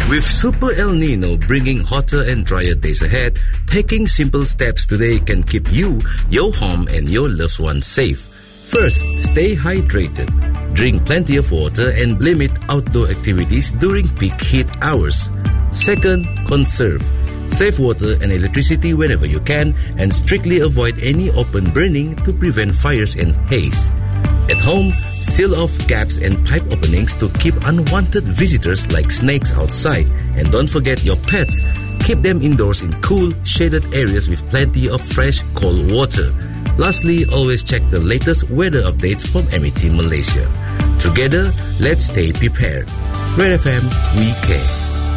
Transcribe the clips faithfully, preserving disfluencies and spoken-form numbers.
With Super El Nino bringing hotter and drier days ahead, taking simple steps today can keep you, your home, and your loved ones safe. First, stay hydrated. Drink plenty of water and limit outdoor activities during peak heat hours. Second, conserve. Save water and electricity whenever you can and strictly avoid any open burning to prevent fires and haze. At home, seal off gaps and pipe openings to keep unwanted visitors like snakes outside. And don't forget your pets. Keep them indoors in cool, shaded areas with plenty of fresh, cold water. Lastly, always check the latest weather updates from M E T Malaysia. Together, let's stay prepared. Red F M, we care.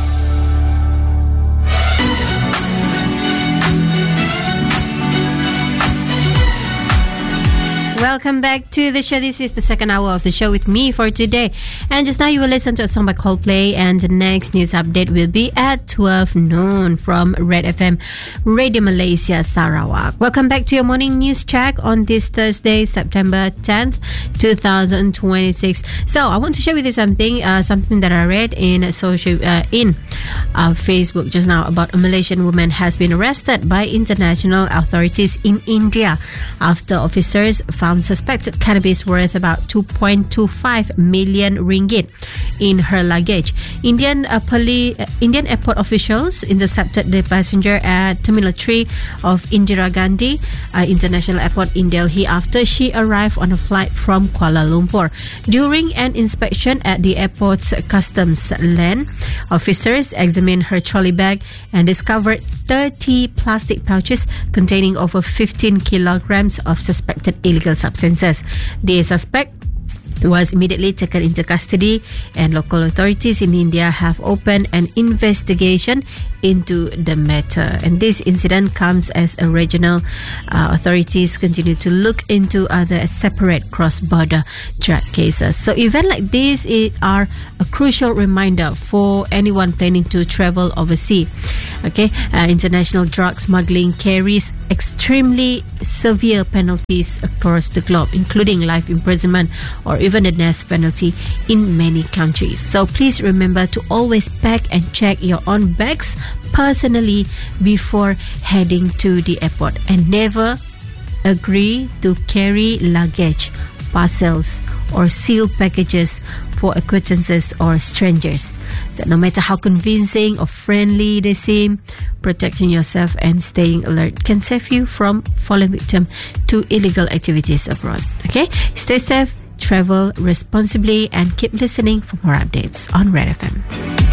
Welcome back to the show. This is the second hour of the show with me for today. And just now you will listen to a song by Coldplay, and the next news update will be at twelve noon from Red F M Radio Malaysia Sarawak. Welcome back to your morning news check on this Thursday, September tenth, twenty twenty-six. So I want to share with you something, uh, something that I read in social uh, in uh, Facebook just now about a Malaysian woman has been arrested by international authorities in India after officers found suspected cannabis worth about two point two five million ringgit in her luggage. Indian uh, poli- uh, Indian airport officials intercepted the passenger at Terminal three of Indira Gandhi uh, International Airport in Delhi after she arrived on a flight from Kuala Lumpur. During an inspection at the airport's customs lane, officers examined her trolley bag and discovered thirty plastic pouches containing over fifteen kilograms of suspected illegal substances. The suspect was immediately taken into custody, and local authorities in India have opened an investigation into the matter. And this incident comes as a regional uh, authorities continue to look into other separate cross-border drug cases. So events like this are a crucial reminder for anyone planning to travel overseas. Okay, uh, international drug smuggling carries extremely severe penalties across the globe, including life imprisonment or even the death penalty in many countries. So please remember to always pack and check your own bags personally before heading to the airport, and never agree to carry luggage, parcels or sealed packages for acquaintances or strangers. So no matter how convincing or friendly they seem, protecting yourself and staying alert can save you from falling victim to illegal activities abroad. Okay, stay safe, travel responsibly, and keep listening for more updates on Red F M.